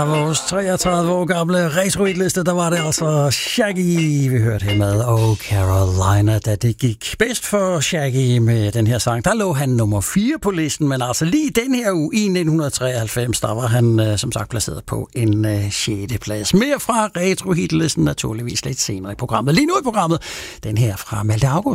Vores 33 år gamle retro-hitliste, der var det altså Shaggy, vi hørte her med Oh Carolina, da det gik bedst for Shaggy med den her sang. Der lå han nummer 4 på listen, men altså lige den her uge i 1993, der var han som sagt placeret på en 6. plads. Mere fra retro-hitlisten naturligvis lidt senere i programmet. Lige nu i programmet, den her fra Malte August.